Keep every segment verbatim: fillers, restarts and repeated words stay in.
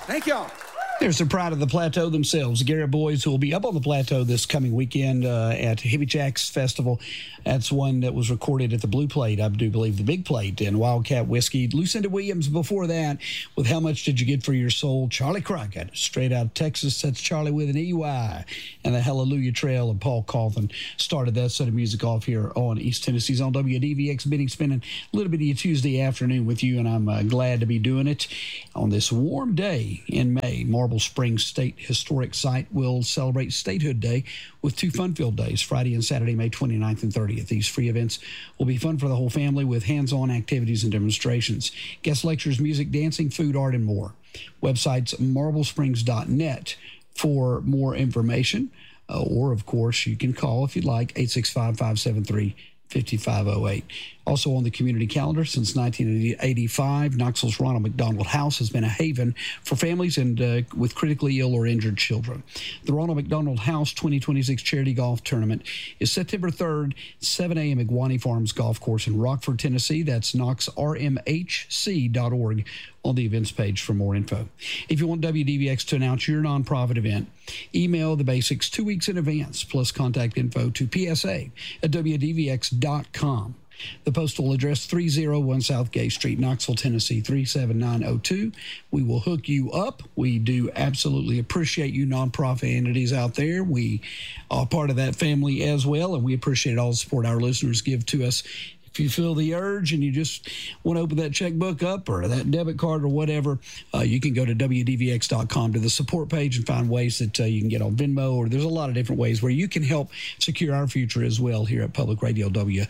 Thank y'all. There's the pride of the Plateau themselves, the Garrett Boys, who will be up on the Plateau this coming weekend uh, at Hippie Jacks Festival. That's one that was recorded at the Blue Plate, I do believe, the Big Plate, and Wildcat Whiskey. Lucinda Williams before that with How Much Did You Get for Your Soul? Charlie Crockett, straight out of Texas. That's Charlie with an E Y. And the Hallelujah Trail, and Paul Cauthen started that set of music off here on East Tennessee's on W D V X. Been spending a little bit of your Tuesday afternoon with you, and I'm uh, glad to be doing it on this warm day in May. Marble Springs State Historic Site will celebrate Statehood Day with two fun-filled days, Friday and Saturday, May twenty-ninth and thirtieth. These free events will be fun for the whole family with hands-on activities and demonstrations, guest lectures, music, dancing, food, art, and more. Website's marble springs dot net for more information, uh, or, of course, you can call, if you'd like, eight six five, five seven three, five five zero eight. Also on the community calendar since nineteen eighty-five, Knoxville's Ronald McDonald House has been a haven for families and uh, with critically ill or injured children. The Ronald McDonald House twenty twenty-six Charity Golf Tournament is September third, seven a.m. at Guaney Farms Golf Course in Rockford, Tennessee. That's knox r m h c dot org on the events page for more info. If you want W D V X to announce your nonprofit event, email the basics two weeks in advance, plus contact info to p s a at w d v x dot com. The postal address, three oh one South Gay Street, Knoxville, Tennessee, three seven nine oh two. We will hook you up. We do absolutely appreciate you nonprofit entities out there. We are part of that family as well, and we appreciate all the support our listeners give to us. If you feel the urge and you just want to open that checkbook up or that debit card or whatever, uh, you can go to w d v x dot com to the support page and find ways that uh, you can get on Venmo, or there's a lot of different ways where you can help secure our future as well here at Public Radio W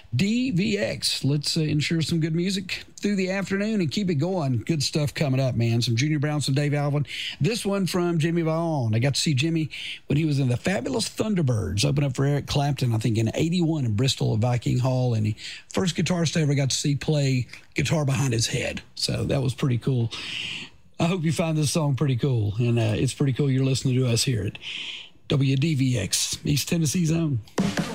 D V X. Let's uh, ensure some good music through the afternoon and keep it going. Good stuff coming up, man. Some Junior Brown, some Dave Alvin. This one from Jimmy Vaughn. I got to see Jimmy when he was in the Fabulous Thunderbirds, open up for Eric Clapton, I think in eighty-one in Bristol at Viking Hall, and he first guitarist I ever got to see play guitar behind his head. So that was pretty cool. I hope you find this song pretty cool, and uh, it's pretty cool you're listening to us here at W D V X, East Tennessee's own.